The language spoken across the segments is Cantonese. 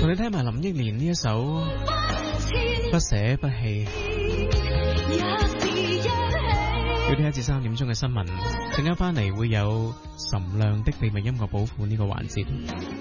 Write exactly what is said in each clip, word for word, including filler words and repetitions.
同你聽埋林憶蓮呢一首不捨不棄。要聽一至三點鐘嘅新聞，陣間翻嚟會有岑亮的秘密音樂寶庫呢個環節。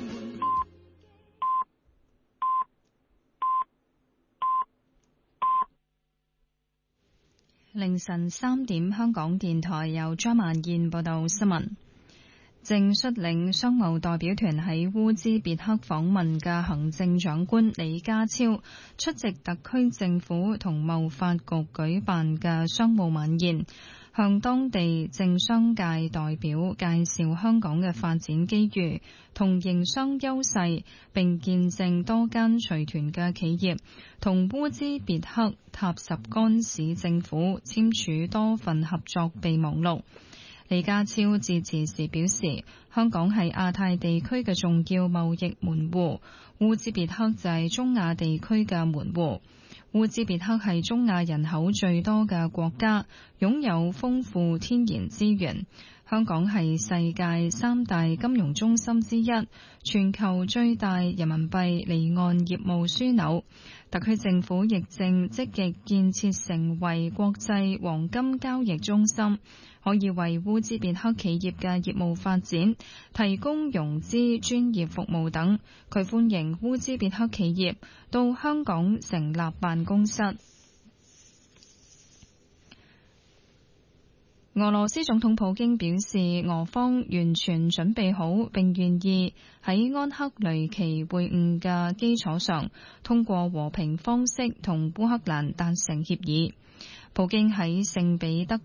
凌晨三點，香港電台由張萬燕報道新聞。正率領商務代表團喺烏茲別克訪問嘅行政長官李家超出席特區政府同貿發局舉辦嘅商務晚宴，向當地政商界代表介紹香港嘅發展機遇同營商優勢，並見證多間隨團嘅企業同烏茲別克塔什干市政府簽署多份合作備忘錄。李家超致辭時表示，香港係亞太地區嘅重要貿易門戶，烏茲別克就係中亞地區嘅門戶。烏茲別克係中亞人口最多嘅國家，擁有豐富天然資源。香港係世界三大金融中心之一，全球最大人民幣離岸業務樞紐。特區政府亦正積極建設成為國際黃金交易中心，可以為烏茲別克企業嘅業務發展提供融資、專業服務等。佢歡迎烏茲別克企業到香港成立辦公室。俄羅斯總統普京表示，俄方完全準備好並願意喺安克雷奇會晤嘅基礎上，通過和平方式同烏克蘭達成協議。普京喺聖彼得